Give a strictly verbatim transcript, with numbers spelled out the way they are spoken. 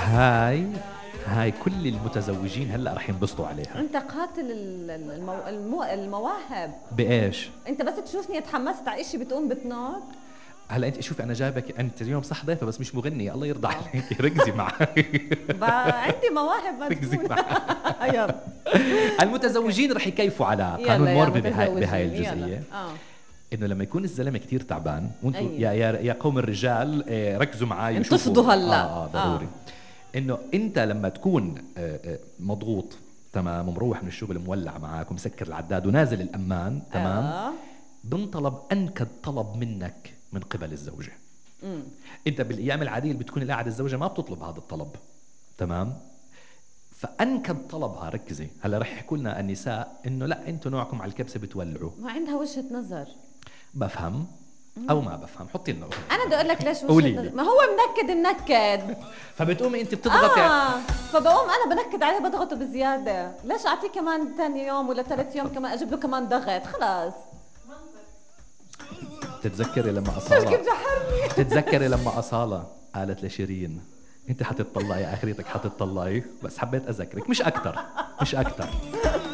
هاي هاي كل المتزوجين هلا رح ينبسطوا عليها. انت قاتل ال- ال- المو... المو... المواهب. بايش؟ انت بس تشوفني اتحمست على شيء بتقوم بتنط. هلا انت شوفي انا جايبك، انت اليوم صح ضيفه بس مش مغنيه، الله يرضى عليك ركزي معي. عندي مواهب ركزي مجنونة. معي. يلا المتزوجين رح يكيفوا على قانون يلا يا موربي بهاي, متزوجين، بهاي يلا. الجزئيه. اه انه لما يكون الزلمه كتير تعبان وانتم أيوة. يا يا يا قوم الرجال آه، ركزوا معي وشوفوا. انتفضوا هلا. اه اه ضروري. آه. انه انت لما تكون آه، آه، مضغوط تمام ومروح من الشغل مولع معك ومسكر العداد ونازل الامان تمام آه. بنطلب انكد طلب منك من قبل الزوجه. مم. انت بالايام العاديه اللي بتكون قاعد الزوجه ما بتطلب هذا الطلب تمام. فانكد طلبها، ركزي هلا رح يحكوا لنا النساء انه لا انتم نوعكم على الكبسه بتولعوا. ما عندها وجهة نظر. بفهم او ما بفهم، حطي لنا انا بدي اقول لك ليش قولي وجهة لي. نظر. ما هو منكد منكد. فبتقومي انت بتضغطي. اه فبقوم انا بنكد عليه بضغطه بزياده. ليش اعطيه كمان ثاني يوم ولا ثالث يوم كمان اجيب له كمان ضغط خلاص. تتذكري لما كيف اصاله جحرني. تتذكري لما اصاله قالت لشيرين انت حتطلعي اخريتك حتطلعي، بس حبيت اذكرك مش اكثر مش اكثر.